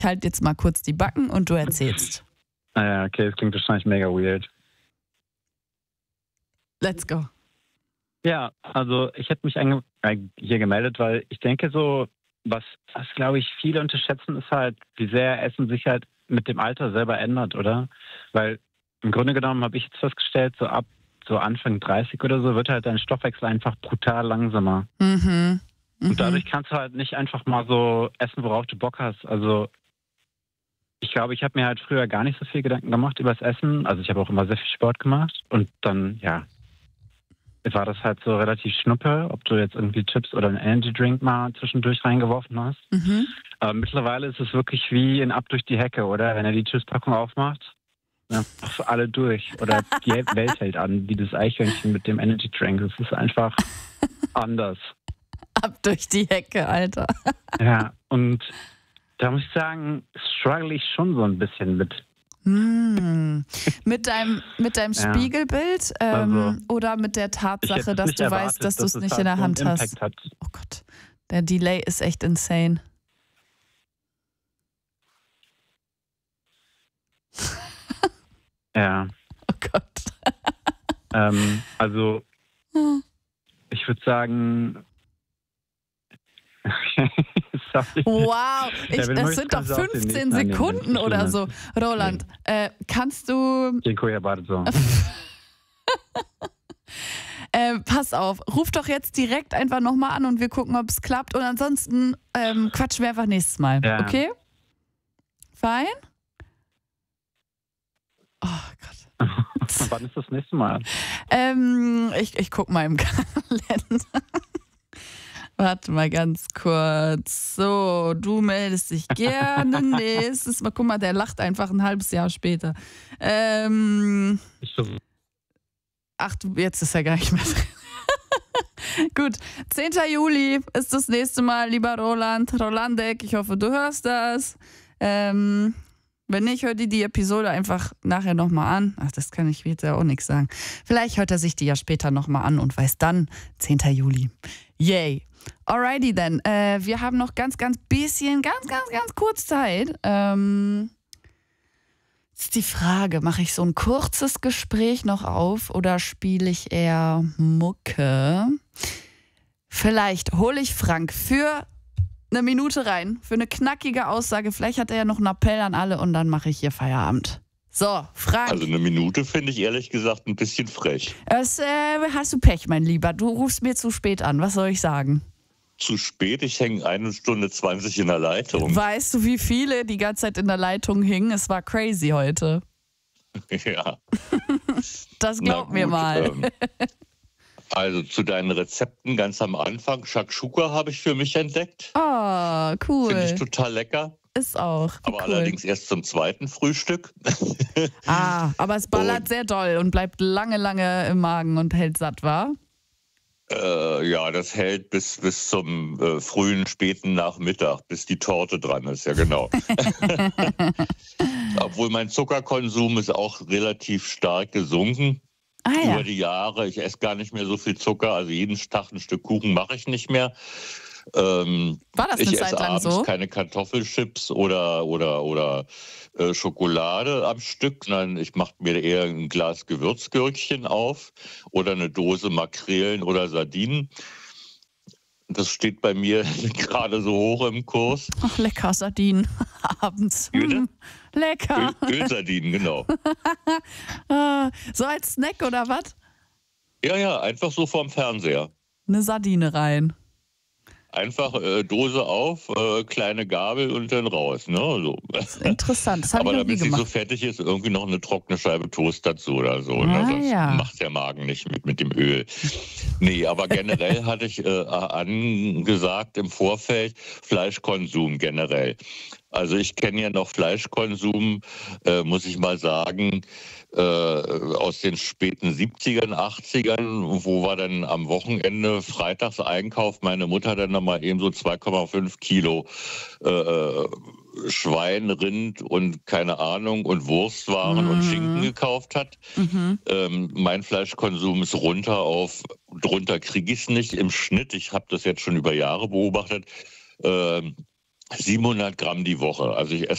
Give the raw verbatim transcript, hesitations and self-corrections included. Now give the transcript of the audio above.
halte jetzt mal kurz die Backen und du erzählst. Ah ja, okay, das klingt wahrscheinlich mega weird. Let's go. Ja, also ich hätte mich ange- äh, hier gemeldet, weil ich denke so, was, was glaube ich viele unterschätzen, ist halt, wie sehr Essen sich halt mit dem Alter selber ändert, oder? Weil im Grunde genommen habe ich jetzt festgestellt, so ab so Anfang dreißig oder so wird halt dein Stoffwechsel einfach brutal langsamer. Mhm. Mhm. Und dadurch kannst du halt nicht einfach mal so essen, worauf du Bock hast. Also ich glaube, ich habe mir halt früher gar nicht so viel Gedanken gemacht über das Essen. Also ich habe auch immer sehr viel Sport gemacht. Und dann, ja, war das halt so relativ schnuppe, ob du jetzt irgendwie Chips oder einen Energy Drink mal zwischendurch reingeworfen hast. Mhm. Aber mittlerweile ist es wirklich wie ein Ab durch die Hecke, oder? Wenn er die Chips-Packung aufmacht, dann pff, alle durch. Oder die Welt hält an, wie das Eichhörnchen mit dem Energy Drink. Das ist einfach anders. Ab durch die Hecke, Alter. Ja, und da muss ich sagen, struggle ich schon so ein bisschen mit. Mm. Mit deinem, mit deinem Ja. Spiegelbild ähm, Also, oder mit der Ich Tatsache, hätte es dass nicht du erwartet, weißt, dass du dass es es nicht halt in der so einen Hand hast? Impact hat. Oh Gott, der Delay ist echt insane. Ja, Oh Gott. ähm, also ich würde sagen, sorry. Wow, ich, Ja, wenn du das möchtest, sind doch kannst du auch den fünfzehn nächsten annehmen, wenn Sekunden es oder schlimm so. Roland, äh, kannst du, Kinko, ja, warte so. äh, pass auf, ruf doch jetzt direkt einfach nochmal an und wir gucken, ob es klappt. Und ansonsten ähm, quatschen wir einfach nächstes Mal. Ja. Okay? Fein? Oh Gott. Wann ist das nächste Mal? Ähm, ich, ich guck mal im Kalender. Warte mal ganz kurz. So, du meldest dich gerne nächstes Mal. Guck mal, der lacht einfach ein halbes Jahr später. Ähm, Ich versuch- ach, du, jetzt ist er gar nicht mehr drin. Gut, zehnter Juli ist das nächste Mal, lieber Roland. Rolandek, ich hoffe, du hörst das. Ähm, wenn nicht, hör dir die Episode einfach nachher nochmal an. Ach, das kann ich jetzt ja auch nichts sagen. Vielleicht hört er sich die ja später nochmal an und weiß dann, zehnter Juli. Yay. Alrighty then. Äh, wir haben noch ganz, ganz bisschen, ganz, ganz, ganz kurz Zeit. Ähm, jetzt ist die Frage, mache ich so ein kurzes Gespräch noch auf oder spiele ich eher Mucke? Vielleicht hole ich Frank für eine Minute rein, für eine knackige Aussage. Vielleicht hat er ja noch einen Appell an alle und dann mache ich hier Feierabend. So, Frank. Also eine Minute finde ich ehrlich gesagt ein bisschen frech. Das, äh, hast du Pech, mein Lieber. Du rufst mir zu spät an. Was soll ich sagen? Zu spät, ich hänge eine Stunde zwanzig in der Leitung. Weißt du, wie viele die ganze Zeit in der Leitung hingen? Es war crazy heute. Ja. Das Na glaub gut, mir mal. ähm, also zu deinen Rezepten ganz am Anfang. Shakshuka habe ich für mich entdeckt. Oh, cool. Finde ich total lecker. Ist auch. Wie Aber cool. allerdings erst zum zweiten Frühstück. Ah, aber es ballert Und- sehr doll und bleibt lange, lange im Magen und hält satt, wa? Äh, ja, das hält bis, bis zum äh, frühen, späten Nachmittag, bis die Torte dran ist, ja genau. Obwohl mein Zuckerkonsum ist auch relativ stark gesunken Ah ja. über die Jahre. Ich esse gar nicht mehr so viel Zucker, also jeden Tag ein Stück Kuchen mache ich nicht mehr. Ähm, War das eine ich Zeit esse lang abends so? keine Kartoffelchips oder, oder, oder äh, Schokolade am Stück, sondern ich mache mir eher ein Glas Gewürzgürkchen auf oder eine Dose Makrelen oder Sardinen. Das steht bei mir gerade so hoch im Kurs. Ach, lecker, Sardinen. Abends. Bitte? Mm, lecker. Öl, Ölsardinen, genau. Ah, so als Snack oder was? Ja, ja, einfach so vorm Fernseher. Eine Sardine rein. Einfach äh, Dose auf, äh, kleine Gabel und dann raus. Ne? So. Interessant, das habe ich Aber noch nie damit sie so gemacht. fertig ist, irgendwie noch eine trockene Scheibe Toast dazu oder so. Ah, Ne? Sonst ja. macht der Magen nicht mit, mit dem Öl. Nee, aber generell hatte ich äh, angesagt im Vorfeld Fleischkonsum generell. Also ich kenne ja noch Fleischkonsum, äh, muss ich mal sagen, äh, aus den späten siebzigern, achtzigern, wo wir dann am Wochenende freitags Einkauf, meine Mutter dann nochmal eben so zwei Komma fünf Kilo äh, Schwein, Rind und keine Ahnung und Wurstwaren Mhm. und Schinken gekauft hat. Mhm. Ähm, mein Fleischkonsum ist runter auf, drunter kriege ich es nicht im Schnitt, ich habe das jetzt schon über Jahre beobachtet, ähm, siebenhundert Gramm die Woche. Also ich esse